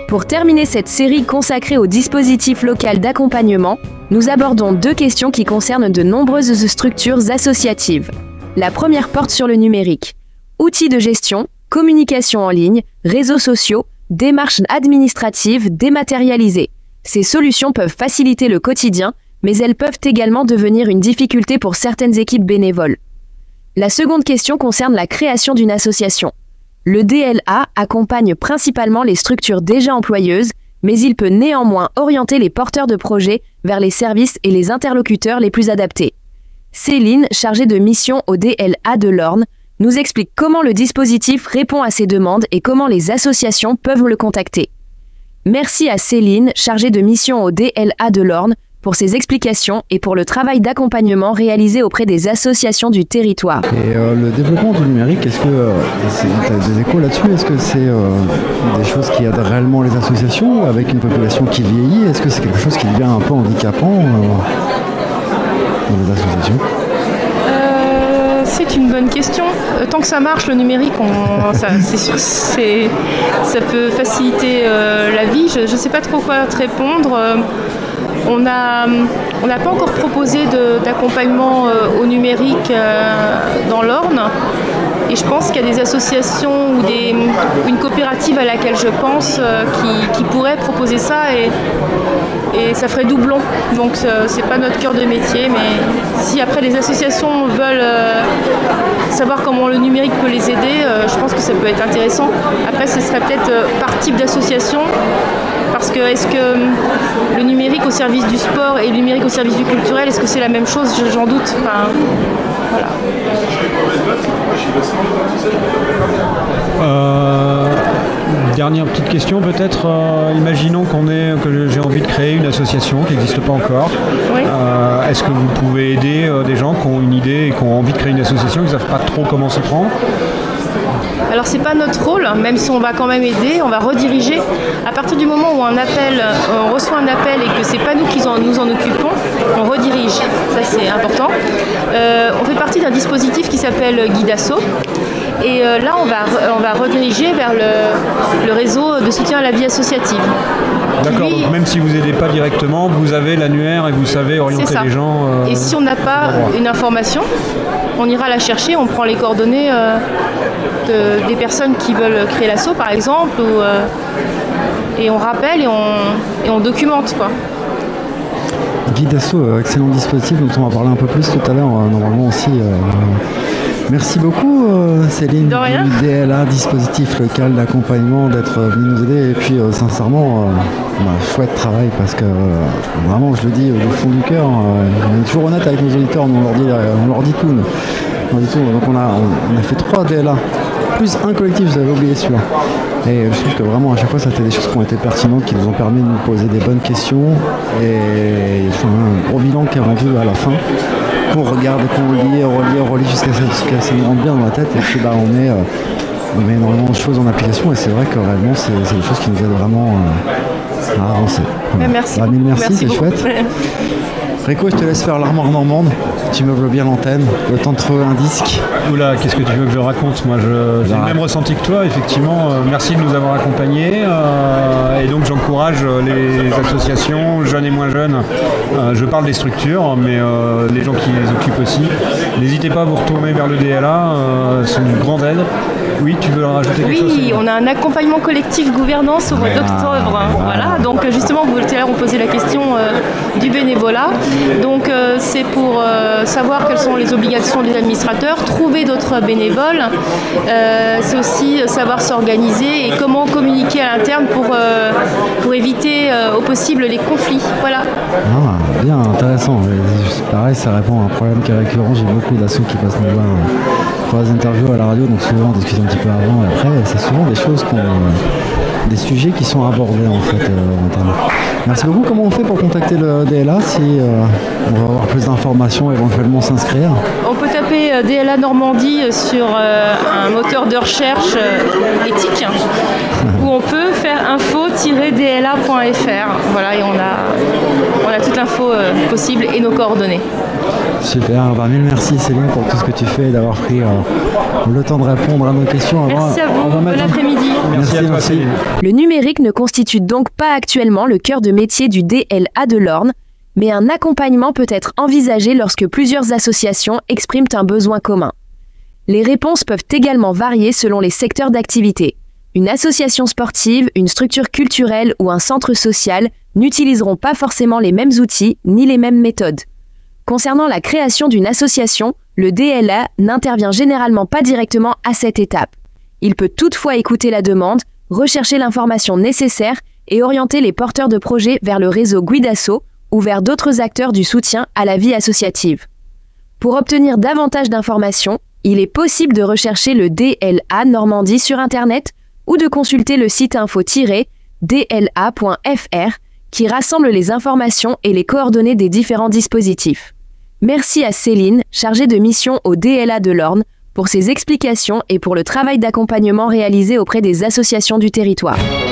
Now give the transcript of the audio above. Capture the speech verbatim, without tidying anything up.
Pour terminer cette série consacrée au dispositif local d'accompagnement, nous abordons deux questions qui concernent de nombreuses structures associatives. La première porte sur le numérique. Outils de gestion, communication en ligne, réseaux sociaux, démarches administratives dématérialisées. Ces solutions peuvent faciliter le quotidien, mais elles peuvent également devenir une difficulté pour certaines équipes bénévoles. La seconde question concerne la création d'une association. Le D L A accompagne principalement les structures déjà employeuses, mais il peut néanmoins orienter les porteurs de projets vers les services et les interlocuteurs les plus adaptés. Céline, chargée de mission au D L A de l'Orne, nous explique comment le dispositif répond à ces demandes et comment les associations peuvent le contacter. Merci à Céline, chargée de mission au D L A de l'Orne, pour ses explications et pour le travail d'accompagnement réalisé auprès des associations du territoire. Et euh, le développement du numérique, est-ce que euh, tu as des échos là-dessus? Est-ce que c'est euh, des choses qui aident réellement les associations avec une population qui vieillit? Est-ce que c'est quelque chose qui devient un peu handicapant euh, dans les associations? euh, C'est une bonne question. Tant que ça marche, le numérique, on, ça, c'est sûr, c'est, ça peut faciliter euh, la vie. Je ne sais pas trop quoi te répondre. Euh, On n'a on n'a pas encore proposé de, d'accompagnement euh, au numérique euh, dans l'Orne. Et je pense qu'il y a des associations ou des, une coopérative à laquelle je pense euh, qui, qui pourrait proposer ça et, et ça ferait doublon. Donc euh, c'est pas notre cœur de métier, mais si après les associations veulent euh, savoir comment le numérique peut les aider, euh, je pense que ça peut être intéressant. Après ce serait peut-être euh, par type d'association. Parce que est-ce que le numérique au service du sport et le numérique au service du culturel, est-ce que c'est la même chose? J'en doute. Enfin, voilà. Euh, dernière petite question peut-être. Euh, imaginons qu'on ait, que j'ai envie de créer une association qui n'existe pas encore. Oui. Euh, est-ce que vous pouvez aider euh, des gens qui ont une idée et qui ont envie de créer une association, qui ne savent pas trop comment s'y prendre? Alors c'est pas notre rôle, même si on va quand même aider, on va rediriger. À partir du moment où un appel, on reçoit un appel et que c'est pas nous qui en, nous en occupons, on redirige. Ça c'est important. Euh, on fait partie d'un dispositif qui s'appelle Guidasso. Et euh, là on va, on va rediriger vers le, le réseau de soutien à la vie associative. D'accord, Lui, donc même si vous n'aidez pas directement, vous avez l'annuaire et vous savez orienter les gens. Euh, et si on n'a pas une information, on ira la chercher, on prend les coordonnées euh, de, des personnes qui veulent créer l'asso par exemple, ou, euh, et on rappelle et on, et on documente quoi. Guidasso, excellent dispositif dont on va parler un peu plus tout à l'heure, normalement aussi. Euh, Merci beaucoup euh, Céline de rien. du D L A, dispositif local d'accompagnement, d'être venue nous aider. Et puis euh, sincèrement, euh, bah, chouette travail parce que euh, vraiment je le dis euh, du fond du cœur, euh, on est toujours honnête avec nos auditeurs, on leur dit, on leur dit tout. Nous. On dit tout. Donc on a, on, on a fait trois D L A, plus un collectif, vous avez oublié celui-là. Et je trouve que vraiment à chaque fois ça a été des choses qui ont été pertinentes, qui nous ont permis de nous poser des bonnes questions et enfin, un gros bilan qui est rendu à la fin. Qu'on regarde, qu'on lit, relit, relit jusqu'à ce que ça nous rentre bien dans la tête et puis bah, on, met, euh, on met énormément de choses en application et c'est vrai que réellement c'est, c'est des choses qui nous aident vraiment euh, à avancer. Voilà. Merci. Bah, mille merci, merci c'est beaucoup. Chouette. Rico, je te laisse faire l'armoire normande, tu meubles bien l'antenne, le temps de trouver un disque. Oula, qu'est-ce que tu veux que je raconte? Moi, je, j'ai le même ressenti que toi, effectivement. Euh, merci de nous avoir accompagnés. Euh, et donc, j'encourage les associations, jeunes et moins jeunes. Euh, je parle des structures, mais euh, les gens qui les occupent aussi. N'hésitez pas à vous retourner vers le D L A, euh, c'est une grande aide. Oui, tu veux rajouter quelque oui, chose? Oui, on a un accompagnement collectif gouvernance au mois d'octobre. Hein. Voilà, donc justement, vous tout à l'heure, on posait la question euh, du bénévolat. Donc euh, c'est pour euh, savoir quelles sont les obligations des administrateurs, trouver d'autres bénévoles. Euh, c'est aussi savoir s'organiser et comment communiquer à l'interne pour, euh, pour éviter euh, au possible les conflits. Voilà. Ah, bien, intéressant. C'est pareil, ça répond à un problème qui est récurrent. J'ai beaucoup d'assos qui passent nous voir pour des interviews à la radio, donc souvent on discute un petit peu avant et après. C'est souvent des choses qu'on... des sujets qui sont abordés en fait euh, Merci beaucoup. Comment on fait pour contacter le D L A si euh, on veut avoir plus d'informations, éventuellement s'inscrire? On peut taper euh, D L A Normandie sur euh, un moteur de recherche euh, éthique où on peut faire info tiret d l a point f r. Voilà, et on a, on a toute l'info euh, possible et nos coordonnées. Super, bah, mille merci Céline pour tout ce que tu fais et d'avoir pris euh, le temps de répondre à nos questions. Merci à vous, bon après-midi. Merci, merci à toi Céline. Le numérique ne constitue donc pas actuellement le cœur de métier du D L A de l'Orne, mais un accompagnement peut être envisagé lorsque plusieurs associations expriment un besoin commun. Les réponses peuvent également varier selon les secteurs d'activité. Une association sportive, une structure culturelle ou un centre social n'utiliseront pas forcément les mêmes outils ni les mêmes méthodes. Concernant la création d'une association, le D L A n'intervient généralement pas directement à cette étape. Il peut toutefois écouter la demande, rechercher l'information nécessaire et orienter les porteurs de projets vers le réseau Guidasso ou vers d'autres acteurs du soutien à la vie associative. Pour obtenir davantage d'informations, il est possible de rechercher le D L A Normandie sur Internet ou de consulter le site info tiret d l a point f r qui rassemble les informations et les coordonnées des différents dispositifs. Merci à Céline, chargée de mission au D L A de l'Orne, pour ses explications et pour le travail d'accompagnement réalisé auprès des associations du territoire.